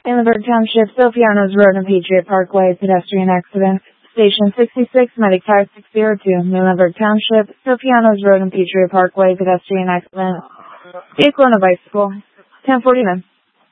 Inverberg Township, Sofianos Road and Patriot Parkway, pedestrian accident. Station 66, Medic 5602, Muhlenberg Township, Sofianos Road and Patriot Parkway, pedestrian accident. Vehicle and a bicycle. 1049.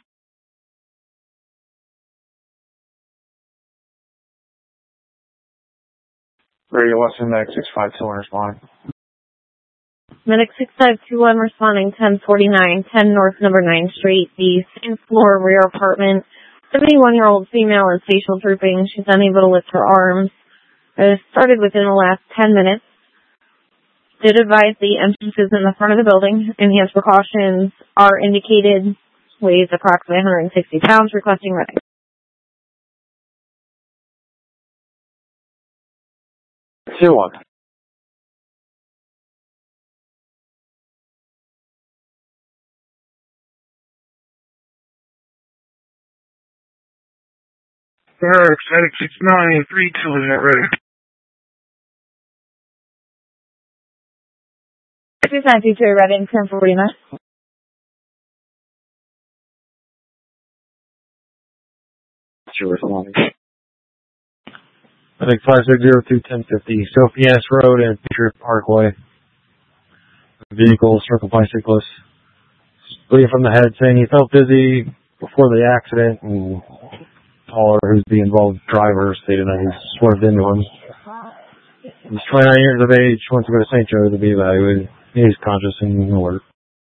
Radio Western Medic 652 responding. Medic 6521 responding 1049, 10 North number 9 Street, the second floor rear apartment. 71-year-old female is facial drooping. She's unable to lift her arms. It started within the last 10 minutes. Did advise the entrances in the front of the building. Enhanced precautions are indicated. Weighs approximately 160 pounds. Requesting medic. 2-1. Medic 6932 is not ready. 6932 ready in 1049. Sure, responding. Medic 5602 1050, Sofianos Road and Patriot Parkway. Vehicle circled by cyclist. Bleeding from the head, saying he felt dizzy before the accident, and caller who's the involved driver stated that he swerved into him. He's 29 years of age, wants to go to St. Joe to be evaluated. He's conscious and alert.